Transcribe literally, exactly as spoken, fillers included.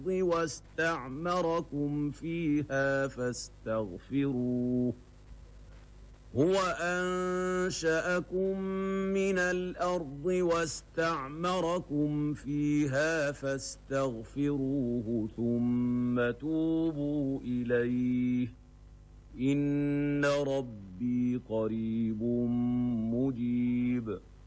واستعمركم فيها فاستغفروه هو أنشأكم من الأرض واستعمركم فيها فاستغفروه ثم توبوا إليه إن ربي قريب مجيب